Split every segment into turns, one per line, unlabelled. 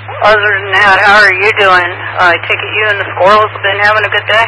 Other than that, how are you doing? I take it you and the squirrels have been having a good day?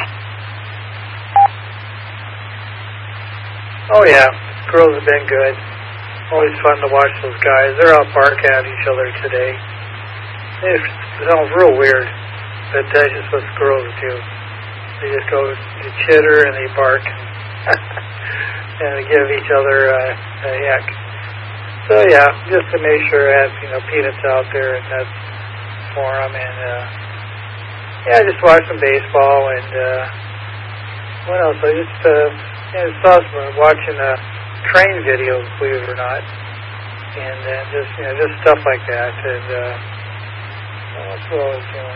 Oh yeah, squirrels have been good. Always fun to watch those guys. They're out barking at each other today. It sounds real weird, but that's just what squirrels do. They just go, they chitter and they bark, and they give each other a heck. So yeah, just to make sure I have peanuts out there and that's for them, and yeah, just watch some baseball and what else? I just saw some watching train videos, believe it or not, and just just stuff like that. And that's what I was doing.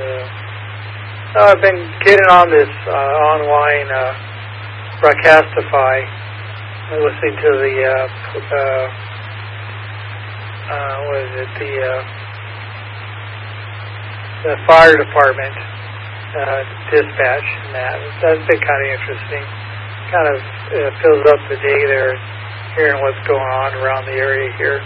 I've been getting on this online Broadcastify, listening to the the fire department dispatch, and that's been kind of interesting. Kind of fills up the day there, hearing what's going on around the area here.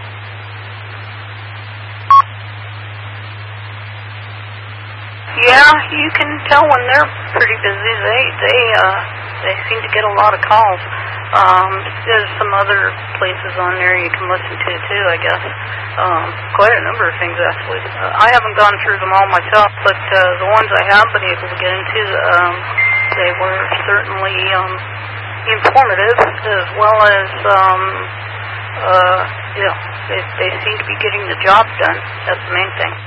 Yeah, you can tell when they're pretty busy. They seem to get a lot of calls. There's some other places on there you can listen to too, I guess. Quite a number of things actually. I haven't gone through them all myself, but the ones I have been able to get into, they were certainly informative, as well as they seem to be getting the job done. That's the main thing.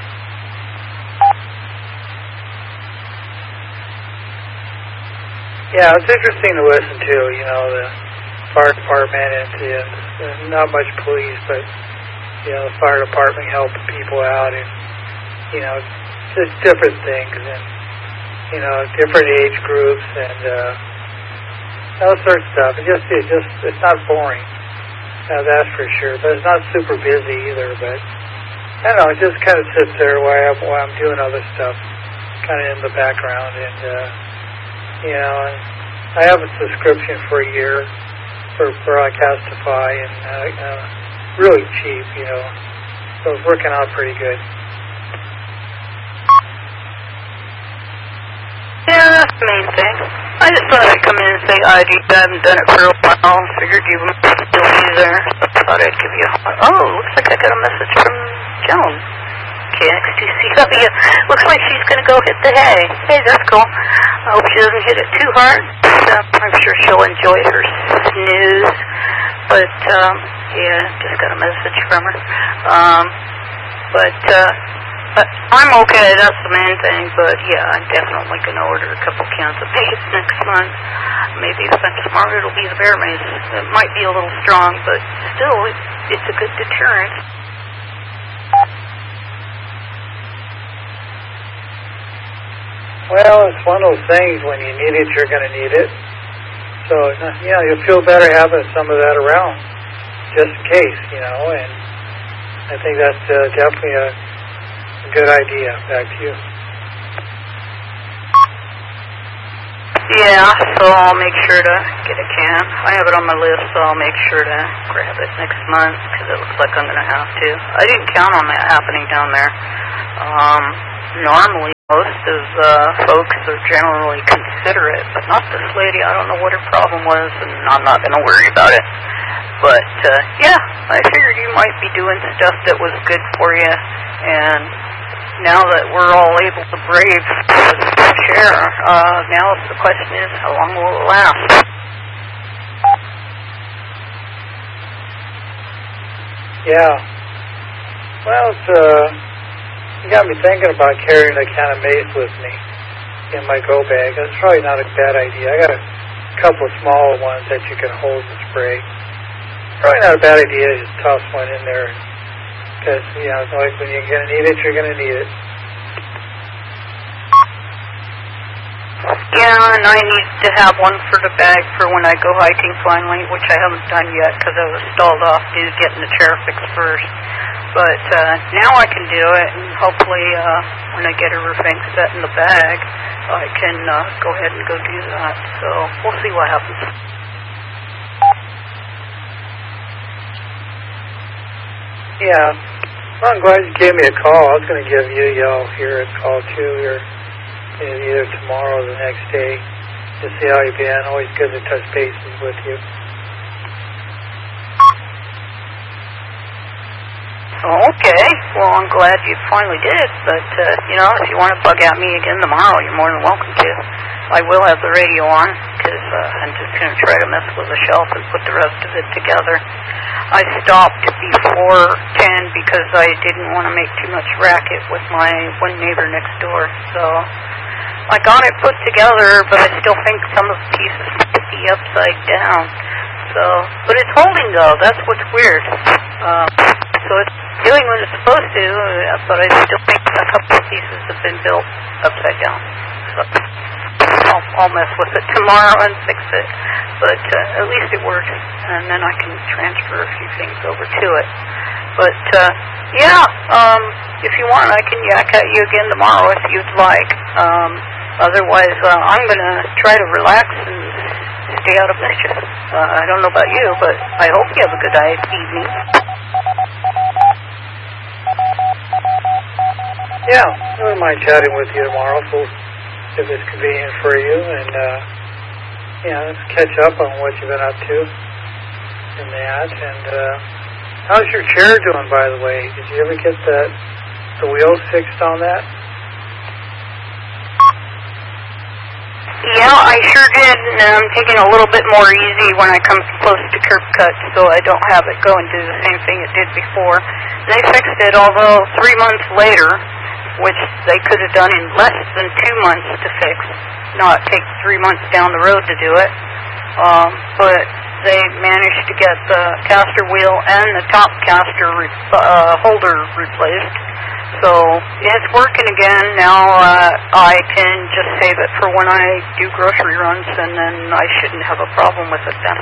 Yeah, it's interesting to listen to, the fire department and not much police, but, the fire department helping people out and, just different things and, different age groups and all sorts of stuff. It's not boring, that's for sure, but it's not super busy either, but, I don't know, it just kind of sits there while I'm doing other stuff, kind of in the background and, and I have a subscription for a year for Broadcastify, and really cheap, so it's working out pretty good.
Yeah, that's the main thing. I just thought I'd come in and say I haven't done it for a while. Figured you would still be there. So I thought I'd give you a call. Oh, looks like I got a message from Joan. KXTCW. Looks like she's going to go hit the hay. Hey, that's cool. I hope she doesn't hit it too hard. I'm sure she'll enjoy her snooze. But, yeah, just got a message from her. But I'm okay. That's the main thing. But, yeah, I'm definitely going to order a couple cans of mace next month. Maybe if I'm smart, it'll be the bear mace. It might be a little strong, but still, it's a good deterrent.
Well, it's one of those things, when you need it, you're going to need it. So, you'll feel better having some of that around, just in case, and I think that's definitely a good idea. Back to you.
Yeah, so I'll make sure to get a can. I have it on my list, so I'll make sure to grab it next month, because it looks like I'm going to have to. I didn't count on that happening down there. Normally, most of folks are generally considerate, but not this lady. I don't know what her problem was, and I'm not going to worry about it. But, yeah, I figured you might be doing stuff that was good for you, and now that we're all able to brave the fresh air, now the question is, how long will it last?
Yeah. Well, you got me thinking about carrying a can of mace with me in my go bag. That's probably not a bad idea. I got a couple of small ones that you can hold and spray. Probably not a bad idea to just toss one in there, because, it's like when you're going to need it, you're going to need it.
Yeah, and I need to have one for the bag for when I go hiking finally, which I haven't done yet because I was stalled off due to getting the chair fixed first. But now I can do it, and hopefully when I get everything set in the bag, I can go ahead and go do that. So we'll see what happens.
Yeah. Well, I'm glad you gave me a call. I was going to give y'all here a call too, or either tomorrow or the next day, to see how you've been. Always good to touch bases with you.
Okay. Well, I'm glad you finally did. But, if you want to bug at me again tomorrow, you're more than welcome to. I will have the radio on, because I'm just going to try to mess with the shelf and put the rest of it together. I stopped before 10 because I didn't want to make too much racket with my one neighbor next door. So I got it put together, but I still think some of the pieces might be upside down. So, but it's holding though. That's what's weird. So it's doing what it's supposed to, but I still think a couple of pieces have been built upside down. So I'll mess with it tomorrow and fix it. But at least it works, and then I can transfer a few things over to it. But if you want, I can yak at you again tomorrow if you'd like. Otherwise, I'm going to try to relax and stay out of mischief. I don't know about you, but I hope you have a good evening.
Yeah, I wouldn't mind chatting with you tomorrow if it's convenient for you, and let's catch up on what you've been up to in that. And how's your chair doing, by the way? Did you ever get the wheels fixed on that?
Yeah, I sure did, and I'm taking a little bit more easy when I come close to curb cut, so I don't have it go and do the same thing it did before. They fixed it, although 3 months later, which they could have done in less than 2 months to fix, not take 3 months down the road to do it. But they managed to get the caster wheel and the top caster holder replaced. So it's working again. Now I can just save it for when I do grocery runs, and then I shouldn't have a problem with it then.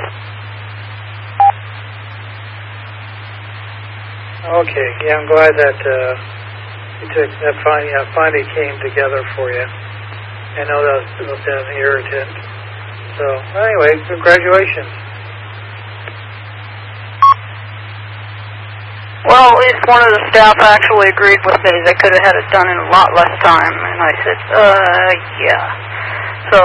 Okay, yeah, I'm glad that that finally came together for you. I know that was an irritant. So anyway, congratulations.
Well, at least one of the staff actually agreed with me. They could have had it done in a lot less time. And I said, yeah. So,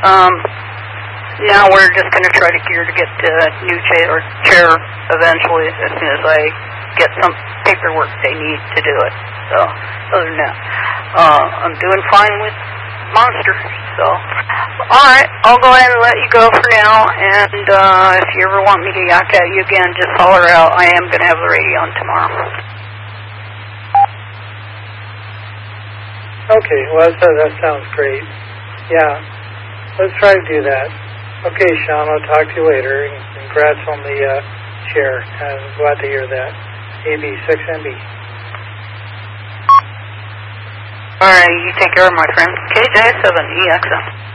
now we're just going to try to gear to get the new chair eventually as soon as I get some paperwork they need to do it. So, other than that, I'm doing fine with Monster. So, alright, I'll go ahead and let you go for now, and if you ever want me to yak at you again, just holler out. I am going to have the radio on tomorrow.
Okay, well, that sounds great. Yeah, let's try to do that. Okay, Sean, I'll talk to you later, and congrats on the chair. I'm glad to hear that. AB6MB.
Alright, you take care, my friend. KJ7EXM.